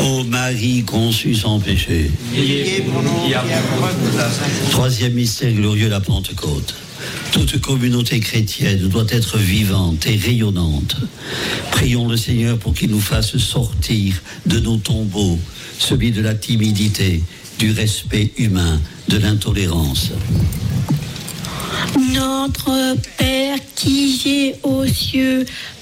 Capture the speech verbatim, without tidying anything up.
Ô Marie conçue sans péché. Priez pour nous qui avons preuve de la sainte. Troisième mystère glorieux, la Pentecôte. Toute communauté chrétienne doit être vivante et rayonnante. Prions le Seigneur pour qu'il nous fasse sortir de nos tombeaux, celui de la timidité, du respect humain, de l'intolérance. Notre Père qui es aux cieux,